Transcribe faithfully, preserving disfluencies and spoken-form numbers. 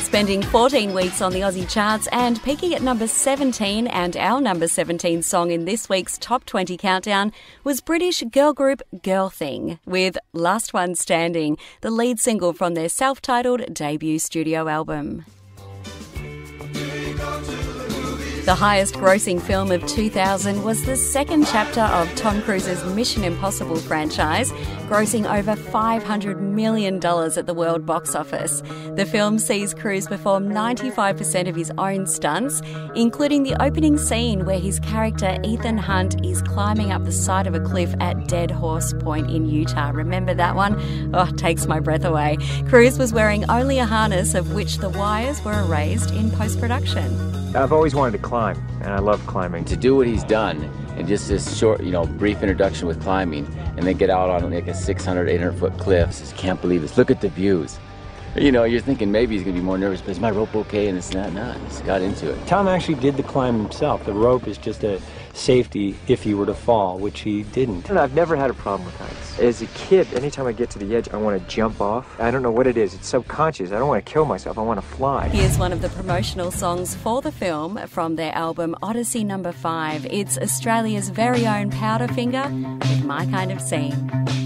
spending fourteen weeks on the Aussie charts and peaking at number seventeen, and our number seventeen song in this week's Top twenty Countdown was British girl group Girl Thing with Last One Standing, the lead single from their self-titled debut studio album. The highest grossing film of two thousand was the second chapter of Tom Cruise's Mission Impossible franchise, grossing over five hundred million dollars at the world box office. The film sees Cruise perform ninety-five percent of his own stunts, including the opening scene where his character Ethan Hunt is climbing up the side of a cliff at Dead Horse Point in Utah. Remember that one? Oh, it takes my breath away. Cruise was wearing only a harness of which the wires were erased in post-production. I've always wanted to climb, and I love climbing. To do what he's done, and just this short, you know, brief introduction with climbing, and then get out on like a six hundred, eight hundred foot cliff, just can't believe this. Look at the views. You know, you're thinking maybe he's going to be more nervous, but is my rope okay? And it's not, not. He's got into it. Tom actually did the climb himself. The rope is just a safety if he were to fall, which he didn't. And I've never had a problem with heights. As a kid, anytime I get to the edge, I want to jump off. I don't know what it is. It's subconscious. I don't want to kill myself. I want to fly. Here's one of the promotional songs for the film from their album Odyssey Number five. It's Australia's very own Powderfinger with My Kind of Scene.